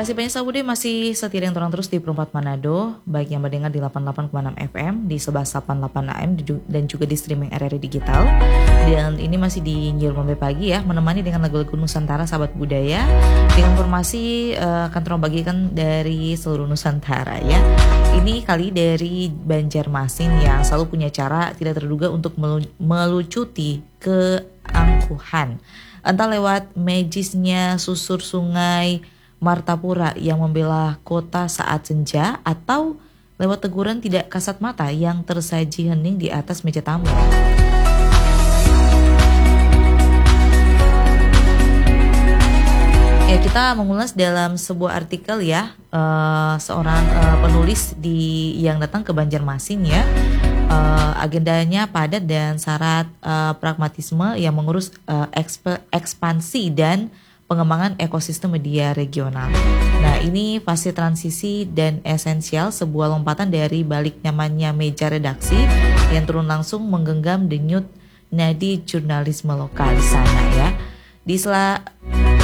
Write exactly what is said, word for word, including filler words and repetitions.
Makasih banyak Sahabat Bude, masih setia yang terang terus di Perempat Manado, baik yang mendengar di delapan puluh delapan koma enam F M, di sebelas delapan puluh delapan A M, dan juga di streaming R R I Digital. Dan ini masih di Nyiur Mambe Pagi ya, menemani dengan lagu-lagu Nusantara Sahabat Budaya, dengan informasi uh, akan terus bagikan dari seluruh Nusantara ya. Ini kali dari Banjarmasin yang selalu punya cara tidak terduga untuk melu- melucuti keangkuhan. Entah lewat magisnya susur sungai Martapura yang membelah kota saat senja, atau lewat teguran tidak kasat mata yang tersaji hening di atas meja tamu. Ya, kita mengulas dalam sebuah artikel ya, uh, seorang uh, penulis di yang datang ke Banjarmasin ya. Uh, agendanya padat dan syarat uh, pragmatisme yang mengurus uh, eksp- ekspansi dan pengembangan ekosistem media regional. Nah, ini fase transisi dan esensial, sebuah lompatan dari balik nyamannya meja redaksi yang turun langsung menggenggam denyut nadi jurnalisme lokal di sana ya. Di sela